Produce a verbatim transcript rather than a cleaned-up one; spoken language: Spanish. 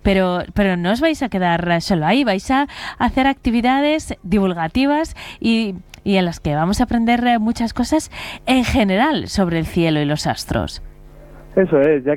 Pero, pero no os vais a quedar solo ahí, vais a hacer actividades divulgativas y, y en las que vamos a aprender muchas cosas en general sobre el cielo y los astros. Eso es, ya